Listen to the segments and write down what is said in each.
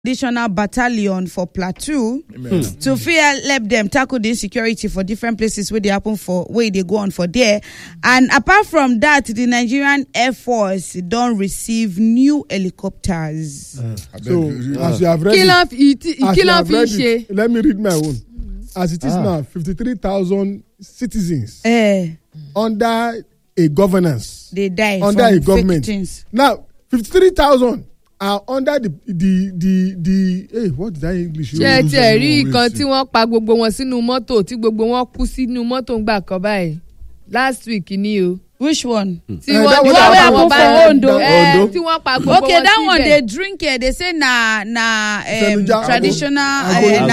additional battalion for Plateau to let them tackle the insecurity for different places where they happen for, where they go on for there. And apart from that, the Nigerian Air Force don't receive new helicopters. So, as you have read let me read my own. As it is now, 53,000 citizens under a governance. They die under from a government. Things. Now, 53,000 are under the hey, what did I English? Ṣé ẹ rí nǹkan tí wọ́n pa gbogbo wọn sínú mọ́tò tí gbogbo wọn kú sínú mọ́tò ń gbà kan báyìí last week ni o. Which one? Tí wọ́n for Ondo. Tí wọ́n pa gbogbo wọn síbẹ̀. Okay, that one they drink here. They say na traditional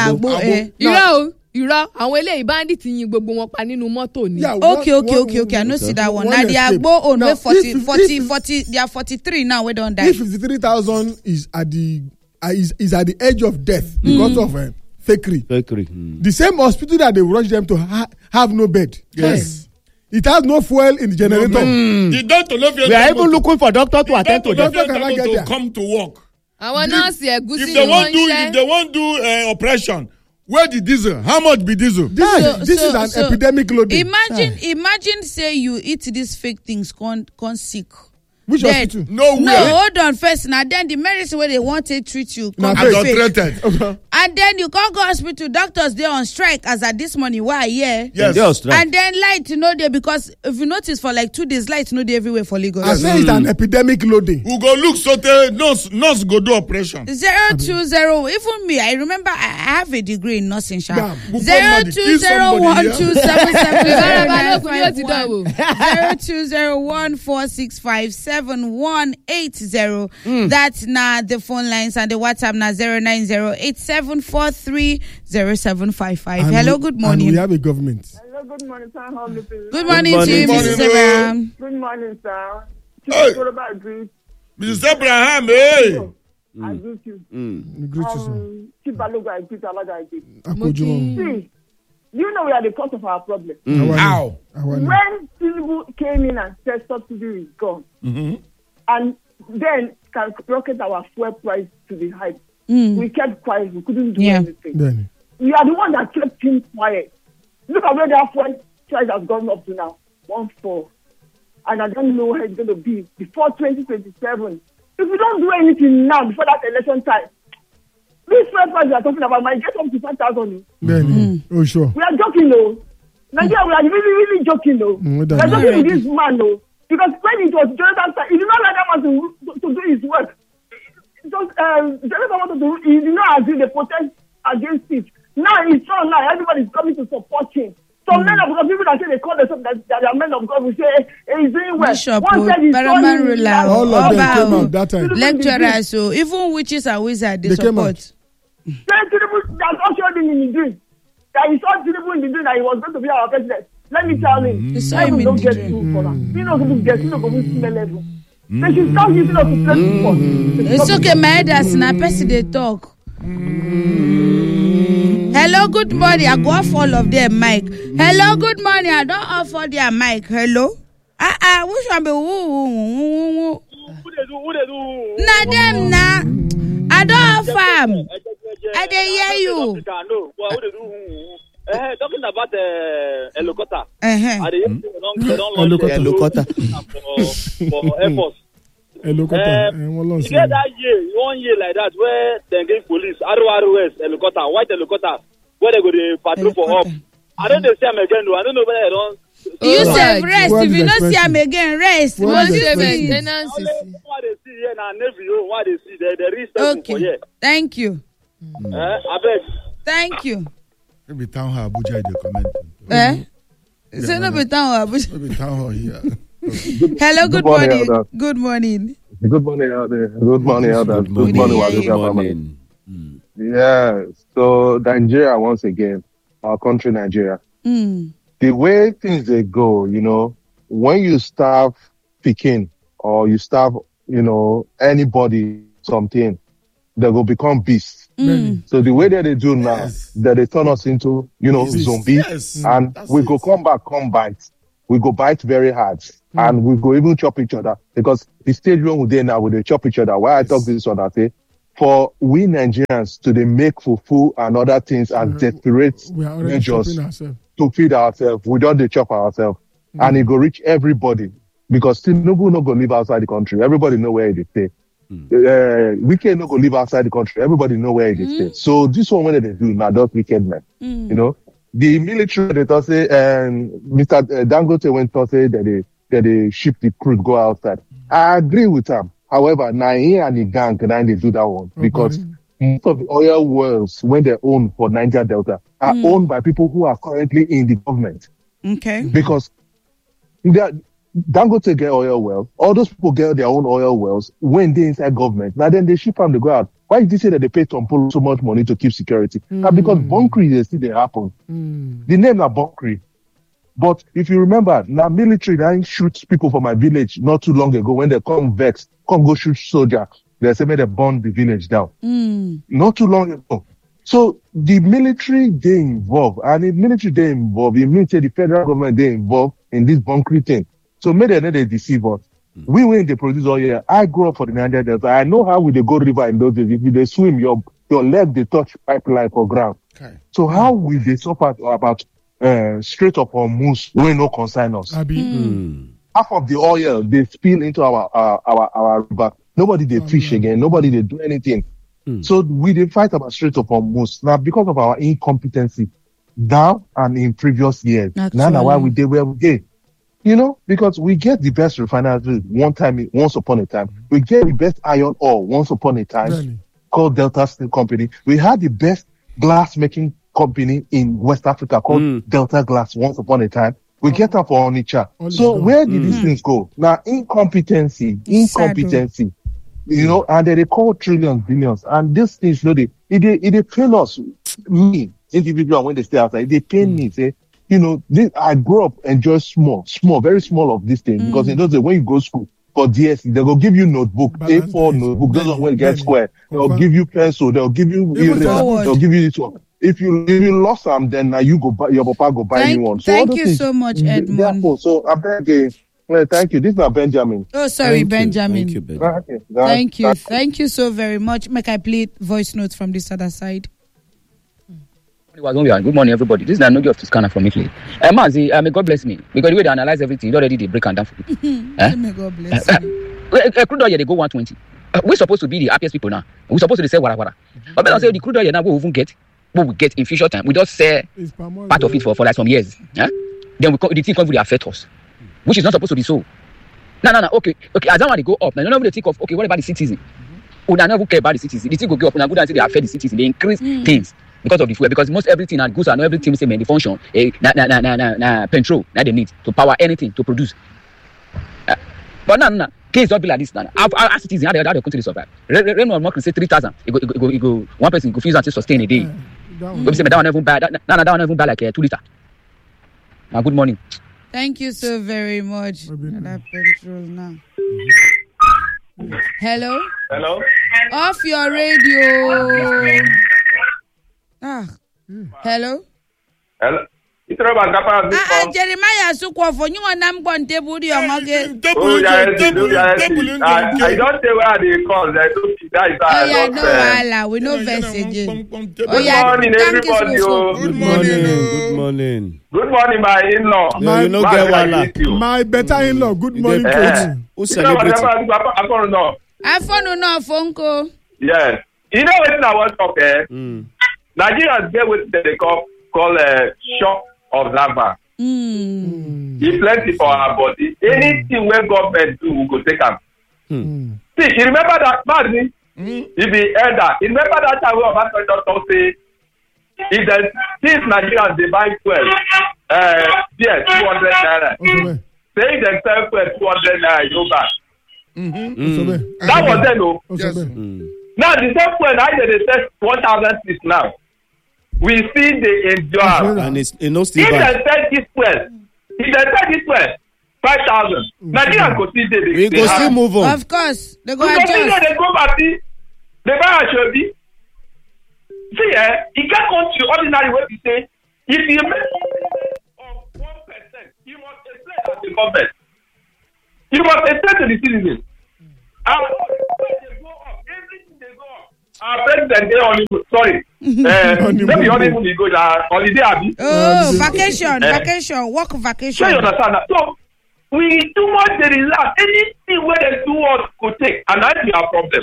irọ́ àwọn eléyìí bandit yin gbogbo wọn pa nínú mọ́tò ni. Okay. I no see that one. Now they are go on way 40. They are 43 now. We don't die. If 53,000 is at the edge of death because of fakery. The same hospital that they rush them to have no bed. Yes. It has no fuel in the generator. The doctor we are even looking for doctor to attend to them. To come to work. Àwọn nọ́ọ̀sì ẹ̀gúsí If ni wọ́n ń ṣe. if they won't do operation, where the diesel? How much be diesel? This is an epidemic loading. Imagine say you eat these fake things, con sick. Which hospital? No, hold on first. Now then the medicine where they want to treat you adulterated. And then you can't go hospital. Doctors they're on strike as at this morning. Why? Yeah. Yes. And then light there because if you notice for like 2 days light there everywhere for Lagos. I say it's an epidemic loading. We go look so nurse go do operation. 020. Even me, I remember I have a degree in nursing. 0201277. 02014657180. That's now the phone lines and the WhatsApp now 09087430755. Hello, good morning. And we have a government. Hello, good morning, sir. Good morning to you, Mrs. Abraham. Good morning, sir. Hey. Mrs. Abraham, hey. I greet you. See, you know we are the cause of our problem. How? When Tinubu came in and said subsidy is gone, and then can rocket our fuel price to the height, we kept quiet. We couldn't do anything. We are the one that kept him quiet. Look at where that fuel price has gone up to now, 1.4, and I don't know where it's going to be before 2027. If we don't do anything now before that election time, this fuel price we are talking about might get up to 5,000. Oh, sure. We are joking, though. Nigeria, we are really joking, though. We are joking with this man, though. Because when it was Jonathan, he did not like that man to do his work. Jonathan wanted to, he did not agree, they protest against it. Now it's on now, everybody is coming to support him. So men of God, people that say they call themselves that they are men of God, we say he's doing well. Bishop, all of them came out that time. Lecturers, so even witches and wizards, they support. That's also in the dream. That he saw Tinubu in the dream that he was going to be our president. Let me tell him. He saw him in the dream. He knows who gets, he knows who smell level. They should start using us to play football. It's okay, my head has na person they talk. Hello, good morning. I go off all of them mic. Hello, good morning. I don't off all their mic. Hello. Which one be who? Na them na. I don't off am. I dey hear you. Talking about helicopter. Helicopter. For Air Force. You get that year, 1 year like that, where they give police, RROS, helicopter, white helicopter, where they go to patrol for up. I don't see them again, I don't know whether they don't. You say rest. If you don't see them again, rest. What you say maintenance? What they see here now, Navy, what they see, there is something for here. Thank you. I beg. Thank you. Maybe town hall Abuja they comment. Say no be town hall Abuja. Maybe town hall here. Hello, good morning. Good morning. Good morning, Elder. Good morning, Elder. Good morning. Yeah. So Nigeria once again, our country, Nigeria. The way things they go, when you starve picking or you starve, anybody something, they will become beasts. So the way that they do now, that they turn us into, zombies, and we go come bite. We go bite very hard, and we go even chop each other because the stage when we're there now, we chop each other. Why I talk this one, I say, for we Nigerians to make fufu and other things and desperate measures to feed ourselves. We don't chop ourselves. And it go reach everybody. Because Tinubu no go live outside the country. Everybody know where they stay. Wicked no go live outside the country. Everybody know where they stay. So this one, when they do, now those wicked men. You know, the military, they thought say, Mr. Dangote went to say that they ship the crude go outside. I agree with him. However, now here and the gang, then they do that one. Because most of the oil wells, when they're owned for Niger Delta, are owned by people who are currently in the government. Okay. Because Dangote get oil well. All those people get their own oil wells when they're inside government. Now then they ship them to go out. Why did you say that they pay Tompolo so much money to keep security? Because bunkering they see they happen. The name are bunkering. But if you remember, now military they shoot people from my village not too long ago when they come vex, come go shoot soldier. They say they burn the village down. Not too long ago. So the military they involved, and the military they involved, it means the federal government they involved in this bunkering thing. So maybe they deceive us. We when they produce oil, I grew up for the Niger Delta. I know how we they go river in those days. If they swim, your leg they touch pipeline for ground. Okay. So how will they suffer about Strait of Hormuz when no consign us? Half of the oil they spill into our river. Nobody they fish again. Nobody they do anything. So we they fight about Strait of Hormuz now because of our incompetency now and in previous years. Now why we did where we did. You know, because we get the best refineries once upon a time. We get the best iron ore once upon a time, called Delta Steel Company. We had the best glass making company in West Africa called Delta Glass once upon a time. We get that for Onitsha. So where did these things go? Now, incompetency. You know, and they call trillions, billions. And these things, you know, they fail us, me, individual, when they stay outside. They pain me, say, you know, I grew up enjoy small, very small of this thing. Because in those days, when you go to school for DSC, they will give you notebook, A4 notebook, those are when you get square. They'll give you pencil, they'll give you eraser, they'll give you this one. If you lost them, then you go buy, your papa go buy new one. So thank you so much, Edmond. So I beg thank you. This is not Benjamin. Oh, sorry, Benjamin. Thank you. Thank you so very much. Make I play voice notes from this other side. Good morning, everybody. This is Nanogi of Tuscana from Italy. Mazi, may God bless me. Because the way they analyze everything, already they break and down for people. May God bless you. Crude oil, they go 120. We're supposed to be the happiest people now. We're supposed to say wara. But when I say the crude oil now, we won't get what we get in future time. We just say part of it for like some years. Then the thing will affect us, which is not supposed to be so. No. Okay. I don't want to go up. Now, you never think of, okay, what about the citizens? We never care about the citizens. The thing will go up. Now, good and say they affect the citizens. They increase things. Because of the fuel, because most everything and goods and everything we say the function, petrol, now they need to power anything to produce. But no, case don't be like this now. Our citizens, how the country survive. Raymond Mark say 3,000. It go one person go use and sustain a day. We say that one even buy that one even buy like 2 liters. Now good morning. Thank you so very much. That petrol now. Hello. Off your radio. Hello. Jeremiah Sukwofo, you want them one table the young again? I don't say where they call. No, we know verse again. Good morning, everybody. Good morning, my in-law. No, you know get wala. My better in-law. Good morning, coach. Who celebrates? I found no phone call. Yes. You know what I want to talk here? Nigerians get what they call shock observer. It's plenty for our body. Anything where government do, we go take them. See, you remember that man? If he elder, you remember that time where our doctor say, if the since Nigerians they buy fuel, 200 naira. Say they sell fuel 200 naira, go back. That was then, no. Yes. Now the same fuel, now they sell 1,006 now. We see the enjoy. And it's no still if they sell this well, 5,000. Nigerians go see the we go still move on. Of course, they go adjust. They go back. They buy a shobi. See, it can't come to ordinary way to say if you make of 1%, you must explain as the government. You must explain to the citizens. And they go up, everything they go up. Our president dey honeymoon. Sorry. Maybe honeymoon he go holiday abi. Oh, vacation, work vacation. So you understand that? So we too much dey relax. Anything where they do us could take, and that be our problem.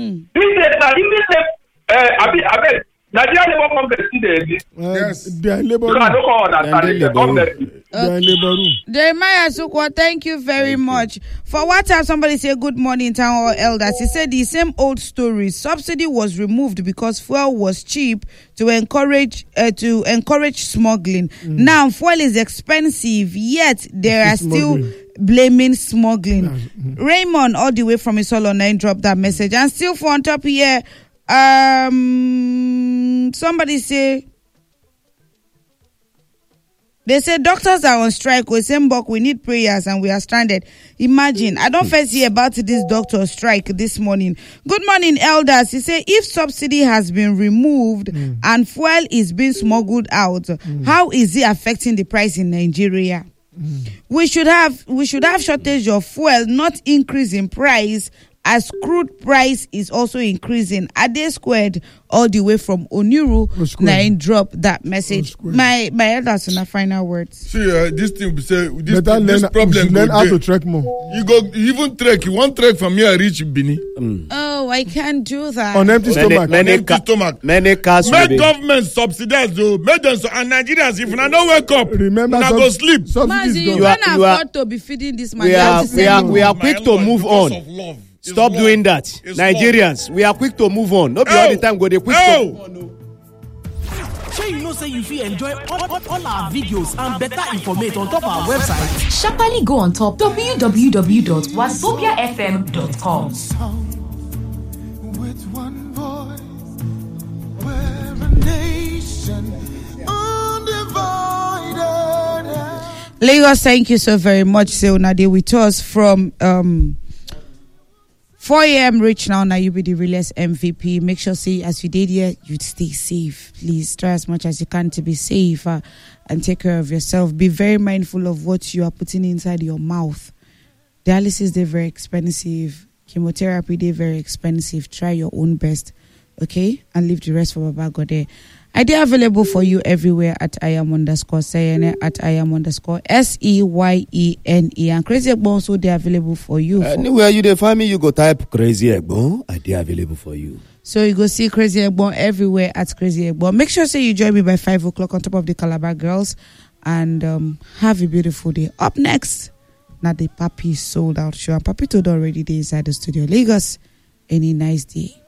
Even Nigerian Labour Congress still dey exist. Yes, they are labor room. I don't understand the congress. Jeremiah Sukwa, thank you very much. For WhatsApp, somebody say good morning, Town Hall Elders. He said the same old story. Subsidy was removed because fuel was cheap to encourage smuggling. Now fuel is expensive, yet there are still blaming smuggling. Raymond, all the way from Isolo 9, dropped that message. And still for on top here, somebody say they say doctors are on strike. We need prayers and we are stranded. Imagine, I don't first hear about this doctor strike this morning. Good morning, elders. He say if subsidy has been removed and fuel is being smuggled out, how is it affecting the price in Nigeria? We should have shortage of fuel, not increase in price, as crude price is also increasing. Ade Squared, all the way from Onuru, 9 drop that message. My elders in the final words. See, this thing we say this problem. Learn how to trek more. You even trek. You want trek from here reach Bini. Oh, I can't do that. On empty stomach. Many cars. Make government subsidize though. Make them so. And Nigerians, if I don't wake up, remember, I go sleep. Mazi, you can't afford to be feeding this man. We are quick to move on. Stop doing that. Nigerians, we are quick to move on. Not all the time go they quick to move on. Sure you know say you fit enjoy all our videos and better information on top our website. Sharply go on top www.wazobiafm.com. With one voice, we're a nation undivided. Lagos, thank you so very much. So now they with us from 4 a.m. reach now you be the realest MVP. Make sure, say, as you did here, you'd stay safe. Please try as much as you can to be safe and take care of yourself. Be very mindful of what you are putting inside your mouth. Dialysis, they're very expensive. Chemotherapy, they're very expensive. Try your own best, okay? And leave the rest for Baba Gode. I do available for you everywhere at @IAM_Sayene, at @IAM_SEYENE. And Crazy Egbon also they available for you. Anywhere you find me, you go type Crazy Egbon. I do available for you. So you go see Crazy Egbon everywhere at Crazy Egbon. Make sure say you join me by 5 o'clock on top of the Calabar Girls. And have a beautiful day. Up next, now the Papi sold out show. And Papi told already they inside the studio. Lagos, any nice day.